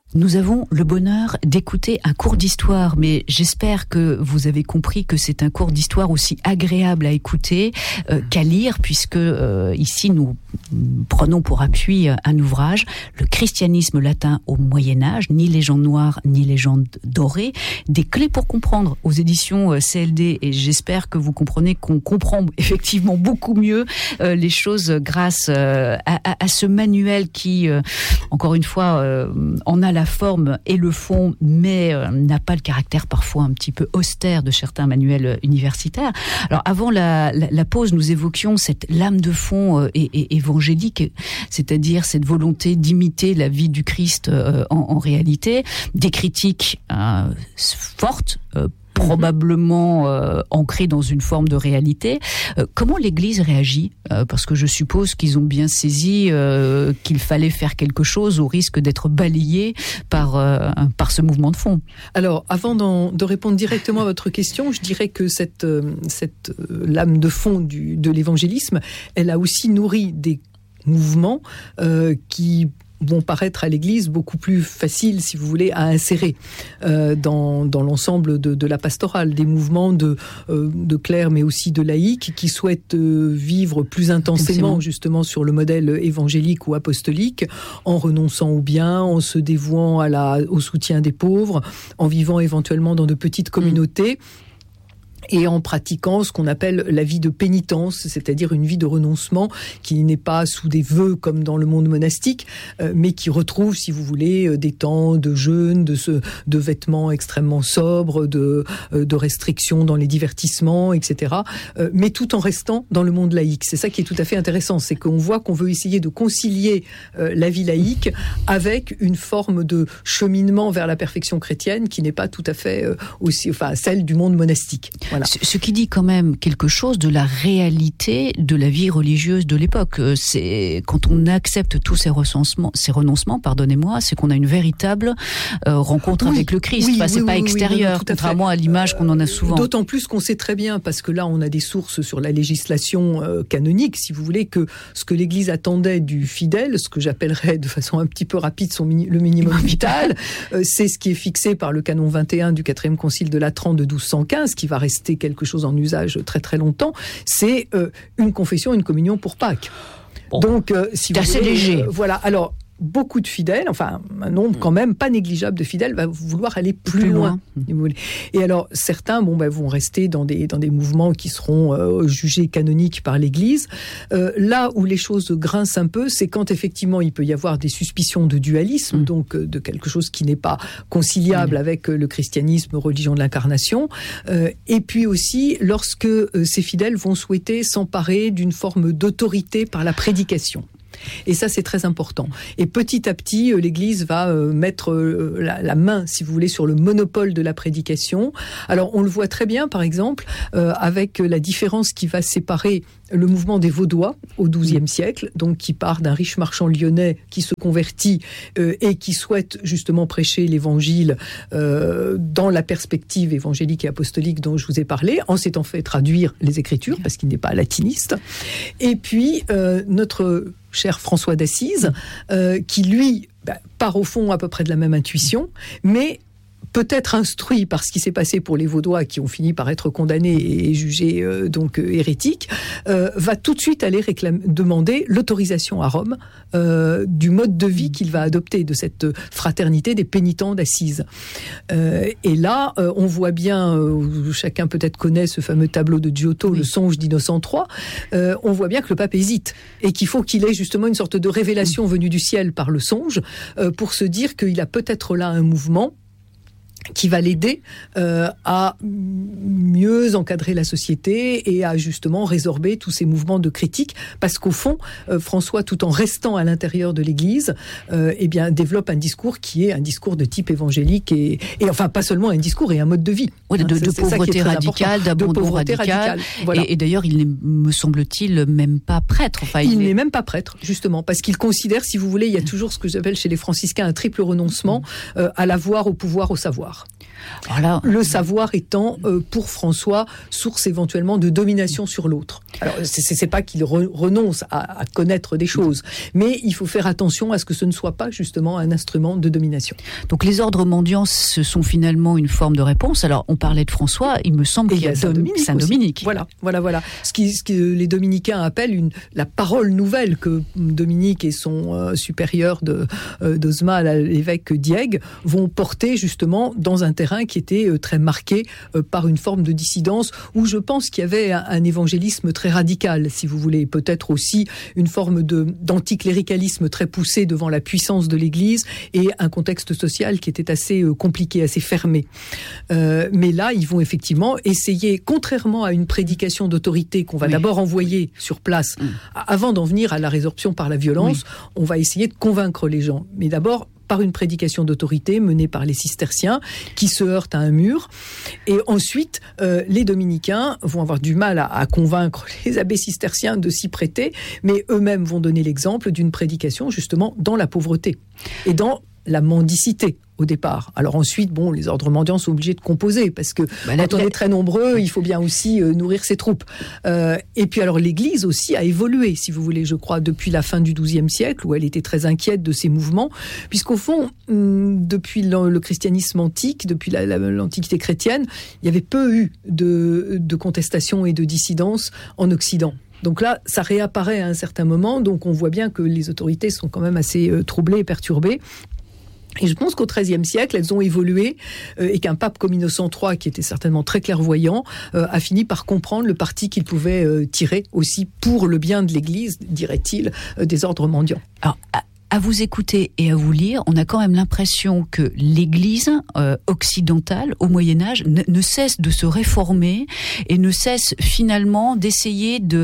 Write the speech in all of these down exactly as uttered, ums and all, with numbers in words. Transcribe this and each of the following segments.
Nous avons le bonheur d'écouter un cours d'histoire, mais j'espère que vous avez compris que c'est un cours d'histoire aussi agréable à écouter euh, qu'à lire, puisque euh, ici nous prenons pour appui un ouvrage, Le christianisme latin au Moyen-Âge, ni légende noire ni légende dorée, des clés pour comprendre, aux éditions C L D, et j'espère que vous comprenez qu'on comprend effectivement beaucoup mieux euh, les choses grâce euh, à, à, à ce manuel qui, euh, encore une fois, euh, en a la forme et le fond, mais euh, n'a pas le caractère parfois un petit peu austère de certains manuels universitaires. Alors avant la, la, la pause, nous évoquions cette lame de fond euh, et, et évangélique, c'est-à-dire cette volonté d'imiter la vie du Christ euh, en, en réalité, des critiques euh, fortes, euh, probablement euh, ancrés dans une forme de réalité. Euh, comment l'Église réagit ? euh, Parce que je suppose qu'ils ont bien saisi euh, qu'il fallait faire quelque chose au risque d'être balayé par, euh, par ce mouvement de fond. Alors, avant d'en, de répondre directement à votre question, je dirais que cette, euh, cette euh, lame de fond du, de l'évangélisme, elle a aussi nourri des mouvements euh, qui vont paraître à l'Église beaucoup plus faciles, si vous voulez, à insérer euh, dans, dans l'ensemble de, de la pastorale. Des mouvements de, euh, de clercs, mais aussi de laïcs, qui souhaitent euh, vivre plus intensément, justement, sur le modèle évangélique ou apostolique, en renonçant au bien, en se dévouant à la, au soutien des pauvres, en vivant éventuellement dans de petites communautés. Mmh. Et en pratiquant ce qu'on appelle la vie de pénitence, c'est-à-dire une vie de renoncement qui n'est pas sous des vœux comme dans le monde monastique, euh, mais qui retrouve, si vous voulez, des temps de jeûne, de, ce, de vêtements extrêmement sobres, de, euh, de restrictions dans les divertissements, et cetera. Euh, mais tout en restant dans le monde laïque. C'est ça qui est tout à fait intéressant, c'est qu'on voit qu'on veut essayer de concilier euh, la vie laïque avec une forme de cheminement vers la perfection chrétienne qui n'est pas tout à fait euh, aussi, enfin, celle du monde monastique. Voilà. Ce qui dit quand même quelque chose de la réalité de la vie religieuse de l'époque. C'est quand on accepte tous ces renoncements, ces renoncements, pardonnez-moi, c'est qu'on a une véritable euh, rencontre oui, avec le Christ. Oui, enfin, c'est oui, pas oui, extérieur, oui, contrairement à, à l'image qu'on en a souvent. D'autant plus qu'on sait très bien, parce que là, on a des sources sur la législation euh, canonique, si vous voulez, que ce que l'Église attendait du fidèle, ce que j'appellerais de façon un petit peu rapide son mini, le minimum vital, euh, c'est ce qui est fixé par le canon vingt et un du quatrième concile de Latran de douze cent quinze, qui va rester quelque chose en usage très très longtemps, c'est euh, une confession, une communion pour Pâques. Bon, donc, euh, si c'est vous assez voulez, léger. Euh, voilà. Alors, beaucoup de fidèles, enfin un nombre quand même pas négligeable de fidèles, va vouloir aller plus, plus loin. loin. Et alors certains, bon, ben, vont rester dans des dans des mouvements qui seront euh, jugés canoniques par l'Église. Euh, là où les choses grincent un peu, c'est quand effectivement il peut y avoir des suspicions de dualisme, mmh. donc euh, de quelque chose qui n'est pas conciliable mmh. avec euh, le christianisme, religion de l'incarnation. Euh, et puis aussi lorsque euh, ces fidèles vont souhaiter s'emparer d'une forme d'autorité par la prédication. Et ça, c'est très important. Et petit à petit, l'Église va mettre la, la main, si vous voulez, sur le monopole de la prédication. Alors, on le voit très bien, par exemple, euh, avec la différence qui va séparer le mouvement des Vaudois au douzième siècle, donc qui part d'un riche marchand lyonnais qui se convertit euh, et qui souhaite justement prêcher l'Évangile euh, dans la perspective évangélique et apostolique dont je vous ai parlé, en s'étant fait traduire les Écritures, parce qu'il n'est pas latiniste. Et puis, euh, notre cher François d'Assise, euh, qui lui bah, part au fond à peu près de la même intuition, mais peut-être instruit par ce qui s'est passé pour les Vaudois qui ont fini par être condamnés et jugés euh, donc euh, hérétiques, euh, va tout de suite aller réclamer, demander l'autorisation à Rome euh, du mode de vie qu'il va adopter, de cette fraternité des pénitents d'Assise. Euh, et là, euh, on voit bien, euh, chacun peut-être connaît ce fameux tableau de Giotto, oui. Le songe d'Innocent trois, euh, on voit bien que le pape hésite et qu'il faut qu'il ait justement une sorte de révélation venue du ciel par le songe euh, pour se dire qu'il a peut-être là un mouvement qui va l'aider euh, à mieux encadrer la société et à justement résorber tous ces mouvements de critique, parce qu'au fond, euh, François, tout en restant à l'intérieur de l'Église, euh, eh bien, développe un discours qui est un discours de type évangélique et, et enfin pas seulement un discours et un mode de vie. Oui, de, de, de pauvreté radicale, d'abandon radical. radical voilà. et, et d'ailleurs, il n'est, me semble-t-il, même pas prêtre. Enfin, il, il n'est est... même pas prêtre, justement, parce qu'il considère, si vous voulez, il y a toujours ce que j'appelle chez les franciscains un triple renoncement, euh, à l'avoir, au pouvoir, au savoir. Voilà. Le savoir étant, euh, pour François, source éventuellement de domination sur l'autre. Alors, c'est, c'est pas qu'il re- renonce à, à connaître des choses, mais il faut faire attention à ce que ce ne soit pas justement un instrument de domination. Donc les ordres mendiants, ce sont finalement une forme de réponse. Alors on parlait de François, il me semble Et qu'il y a Saint-Dominique. Saint-Dominique. Voilà, voilà, voilà. Ce, qui, ce que les dominicains appellent une, la parole nouvelle que Dominique et son euh, supérieur de, euh, d'Osma, l'évêque Diègue, vont porter justement dans un terrain qui était euh, très marqué euh, par une forme de dissidence, où je pense qu'il y avait un, un évangélisme très radical, si vous voulez, peut-être aussi une forme de, d'anticléricalisme très poussé devant la puissance de l'Église et un contexte social qui était assez euh, compliqué, assez fermé. Euh, mais là, ils vont effectivement essayer, contrairement à une prédication d'autorité qu'on va oui. d'abord envoyer sur place, mmh. avant d'en venir à la résorption par la violence, oui. on va essayer de convaincre les gens. Mais d'abord, par une prédication d'autorité menée par les cisterciens qui se heurtent à un mur. Et ensuite, euh, les dominicains vont avoir du mal à, à convaincre les abbés cisterciens de s'y prêter, mais eux-mêmes vont donner l'exemple d'une prédication justement dans la pauvreté et dans la mendicité au départ. Alors ensuite, bon, les ordres mendiants sont obligés de composer parce que bah, quand on est très nombreux, il faut bien aussi euh, nourrir ses troupes. Euh, et puis alors l'Église aussi a évolué, si vous voulez, je crois, depuis la fin du douzième siècle, où elle était très inquiète de ces mouvements, puisqu'au fond, hum, depuis le, le christianisme antique, depuis la, la, l'Antiquité chrétienne, il y avait peu eu de, de contestation et de dissidence en Occident. Donc là, ça réapparaît à un certain moment, donc on voit bien que les autorités sont quand même assez euh, troublées et perturbées. Et je pense qu'au treizième siècle, elles ont évolué euh, et qu'un pape comme Innocent trois, qui était certainement très clairvoyant, euh, a fini par comprendre le parti qu'il pouvait euh, tirer aussi pour le bien de l'Église, dirait-il, euh, des ordres mendiants. Alors, à, à vous écouter et à vous lire, on a quand même l'impression que l'Église euh, occidentale, au Moyen-Âge, ne, ne cesse de se réformer et ne cesse finalement d'essayer de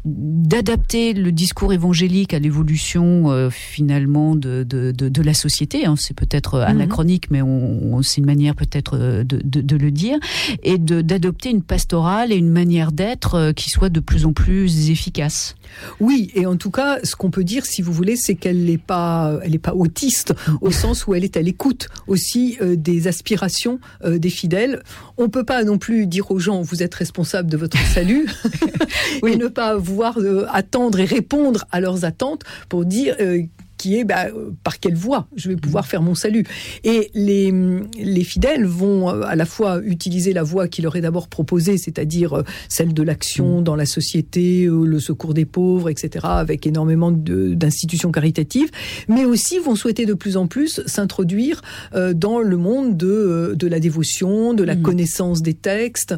d'adapter le discours évangélique à l'évolution euh, finalement de, de, de, de la société. Hein. C'est peut-être anachronique, mmh. mais on, on, c'est une manière peut-être de, de, de le dire, et de, d'adopter une pastorale et une manière d'être euh, qui soit de plus en plus efficace. Oui, et en tout cas, ce qu'on peut dire, si vous voulez, c'est qu'elle n'est pas, elle n'est pas autiste, au sens où elle est à l'écoute aussi euh, des aspirations euh, des fidèles. On ne peut pas non plus dire aux gens, vous êtes responsables de votre salut, oui. et ne pas voir euh, attendre et répondre à leurs attentes pour dire... Euh, qui est bah, par quelle voie je vais pouvoir faire mon salut. Et les, les fidèles vont à la fois utiliser la voie qui leur est d'abord proposée, c'est-à-dire celle de l'action dans la société, le secours des pauvres, et cetera, avec énormément de, d'institutions caritatives, mais aussi vont souhaiter de plus en plus s'introduire euh, dans le monde de, de la dévotion, de la mmh. connaissance des textes.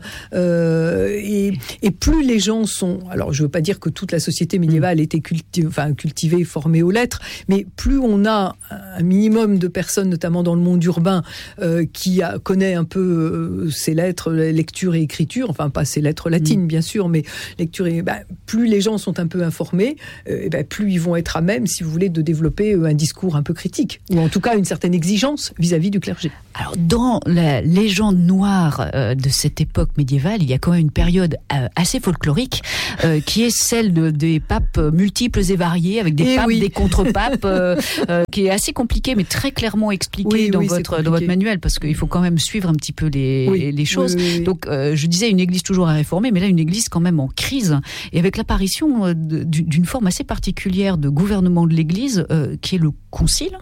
Euh, et, et plus les gens sont... Alors, je ne veux pas dire que toute la société médiévale était culti- enfin, cultivée, formée aux lettres, mais plus on a un minimum de personnes, notamment dans le monde urbain, euh, qui a, connaît un peu euh, ces lettres, lecture et écriture, enfin pas ces lettres latines mmh. bien sûr, mais lecture et bah, plus les gens sont un peu informés, euh, bah, plus ils vont être à même, si vous voulez, de développer euh, un discours un peu critique, ou en tout cas une certaine exigence vis-à-vis du clergé. Alors dans la légende noire euh, de cette époque médiévale, il y a quand même une période euh, assez folklorique euh, qui est celle de, des papes multiples et variés, avec des et papes, oui. des contre-papes. Euh, euh, qui est assez compliqué, mais très clairement expliqué oui, dans, oui, votre, dans votre manuel, parce qu'il faut quand même suivre un petit peu les, oui, les choses. Oui, oui, oui. Donc, euh, je disais une église toujours à réformer, mais là, une église quand même en crise, et avec l'apparition euh, de, d'une forme assez particulière de gouvernement de l'église, euh, qui est le concile.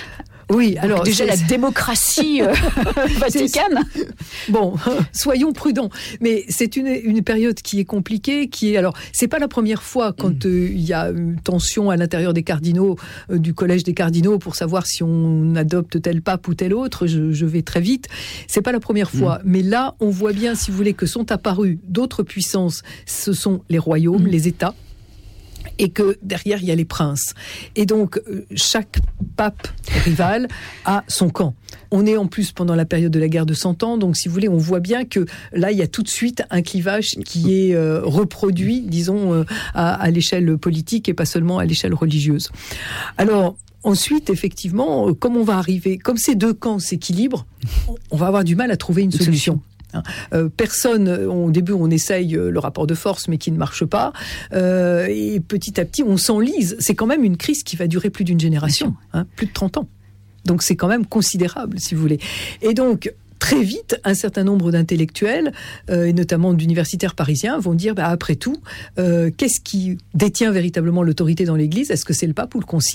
Oui, alors donc déjà c'est... la démocratie euh, vaticane. Bon, soyons prudents. Mais c'est une une période qui est compliquée, qui est alors c'est pas la première fois quand il mmh. euh, y a une tension à l'intérieur des cardinaux, euh, du collège des cardinaux, pour savoir si on adopte tel pape ou tel autre. Je, je vais très vite. C'est pas la première fois, mmh. mais là on voit bien, si vous voulez, que sont apparues d'autres puissances. Ce sont les royaumes, mmh. les États. Et que derrière, il y a les princes. Et donc, chaque pape rival a son camp. On est en plus pendant la période de la guerre de Cent Ans, donc si vous voulez, on voit bien que là, il y a tout de suite un clivage qui est euh, reproduit, disons, euh, à, à l'échelle politique et pas seulement à l'échelle religieuse. Alors, ensuite, effectivement, comme on va arriver, comme ces deux camps s'équilibrent, on va avoir du mal à trouver une solution. Euh, personne, au début on essaye le rapport de force mais qui ne marche pas, euh, et petit à petit on s'enlise. C'est quand même une crise qui va durer plus d'une génération, hein, plus de trente ans. Donc c'est quand même considérable, si vous voulez. Et donc, très vite, un certain nombre d'intellectuels, euh, et notamment d'universitaires parisiens, vont dire, bah, après tout, euh, qu'est-ce qui détient véritablement l'autorité dans l'Église ? Est-ce que c'est le pape ou le concile ?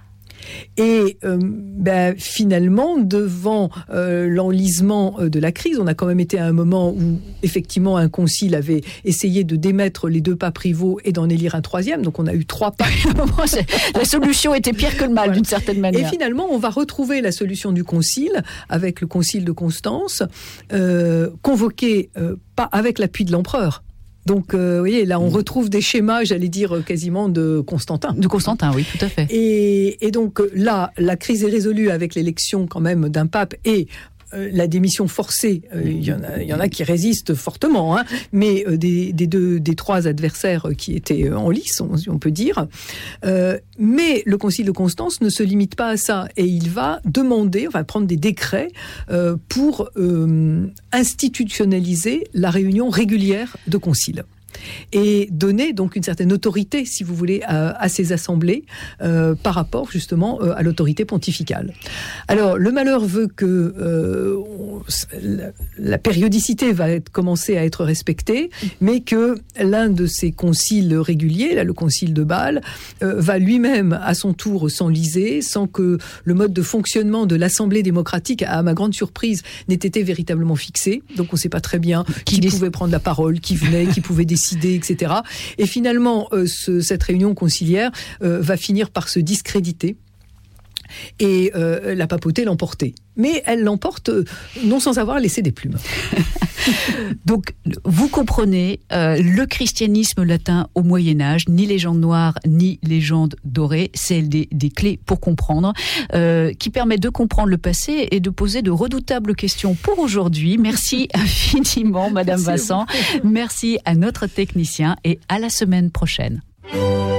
Et euh, ben, finalement, devant euh, l'enlisement de la crise, on a quand même été à un moment où effectivement un concile avait essayé de démettre les deux papes rivaux et d'en élire un troisième. Donc on a eu trois papes. La solution était pire que le mal, ouais, d'une certaine manière. Et finalement, on va retrouver la solution du concile avec le concile de Constance, euh, convoqué euh, pas avec l'appui de l'empereur. Donc, euh, vous voyez, là, on retrouve des schémas, j'allais dire, quasiment de Constantin. De Constantin, oui, tout à fait. Et, et donc, là, la crise est résolue avec l'élection, quand même, d'un pape et euh, la démission forcée. Euh, il y en a, il y en a qui résistent fortement, hein, mais euh, des, des deux, des trois adversaires qui étaient en lice, on, on peut dire. Euh, mais le Concile de Constance ne se limite pas à ça, et il va demander, enfin, prendre des décrets euh, pour euh, institutionnaliser la réunion régulière de concile. Et donner donc une certaine autorité, si vous voulez, à, à ces assemblées euh, par rapport justement euh, à l'autorité pontificale. Alors le malheur veut que euh, on, la, la périodicité va être, commencer à être respectée, mais que l'un de ces conciles réguliers, là, le concile de Bâle, euh, va lui-même à son tour s'enliser, sans que le mode de fonctionnement de l'Assemblée démocratique, à ma grande surprise, n'ait été véritablement fixé. Donc on ne sait pas très bien qui, qui pouvait prendre la parole, qui venait, qui pouvait décider, et cetera. Et finalement, euh, ce, cette réunion conciliaire euh, va finir par se discréditer et euh, la papauté l'emporter. Mais elle l'emporte euh, non sans avoir laissé des plumes. Donc, vous comprenez, euh, le christianisme latin au Moyen-Âge, ni légende noire, ni légende dorée, c'est des, des clés pour comprendre, euh, qui permettent de comprendre le passé et de poser de redoutables questions pour aujourd'hui. Merci infiniment, Madame Merci Vincent. Merci à notre technicien et à la semaine prochaine.